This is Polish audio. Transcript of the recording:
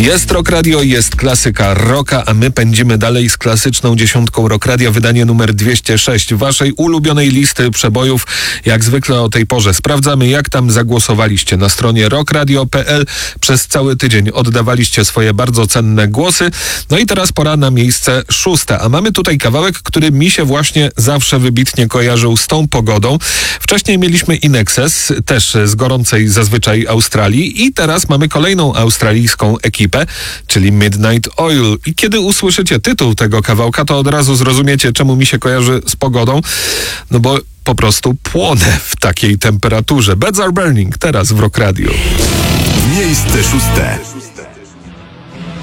Jest Rock Radio, jest klasyka rocka, a my pędzimy dalej z klasyczną dziesiątką Rock Radio, wydanie numer 206 waszej ulubionej listy przebojów. Jak zwykle o tej porze sprawdzamy, jak tam zagłosowaliście. Na stronie rockradio.pl przez cały tydzień oddawaliście swoje bardzo cenne głosy. No i teraz pora na miejsce 6. A mamy tutaj kawałek, który mi się właśnie zawsze wybitnie kojarzył z tą pogodą. Wcześniej mieliśmy In Excess, też z gorącej zazwyczaj Australii, i teraz mamy kolejną australijską ekipę, czyli Midnight Oil. I kiedy usłyszycie tytuł tego kawałka, to od razu zrozumiecie, czemu mi się kojarzy z pogodą. No bo po prostu płonę w takiej temperaturze. Beds Are Burning teraz w Rock Radio. Miejsce 6.